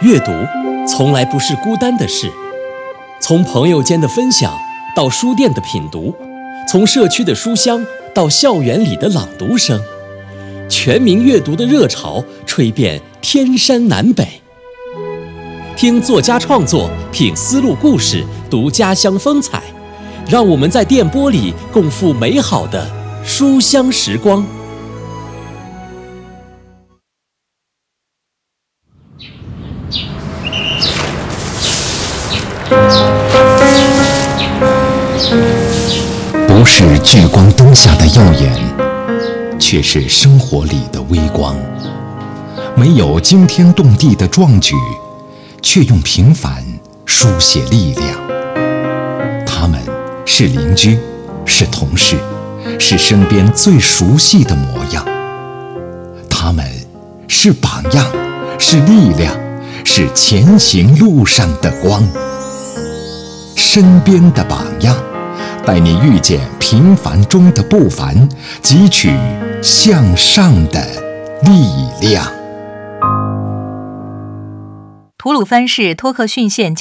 阅读从来不是孤单的事，从朋友间的分享到书店的品读，从社区的书香到校园里的朗读声，全民阅读的热潮吹遍天山南北。听作家创作，品丝路故事，读家乡风采，让我们在电波里共赴美好的书香时光。 不是聚光灯下的耀眼，却是生活里的微光。没有惊天动地的壮举，却用平凡书写力量。他们是邻居，是同事，是身边最熟悉的模样。他们是榜样，是力量，是前行路上的光。身边的榜样，带你遇见平凡中的不凡，汲取向上的力量。 吐鲁番市托克逊县